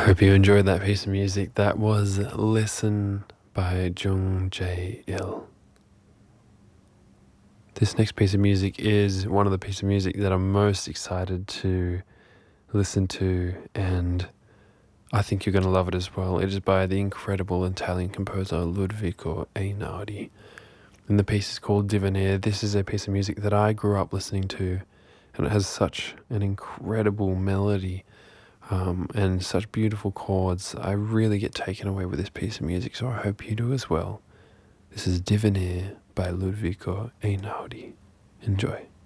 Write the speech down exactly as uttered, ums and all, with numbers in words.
hope you enjoyed that piece of music. That was Listen by Jung Jae-il. This next piece of music is one of the pieces of music that I'm most excited to listen to, and I think you're going to love it as well. It is by the incredible Italian composer Ludovico Einaudi, and the piece is called Divenire. This is a piece of music that I grew up listening to, and it has such an incredible melody um, and such beautiful chords. I really get taken away with this piece of music, so I hope you do as well. This is Divenire by Ludovico Einaudi. Enjoy.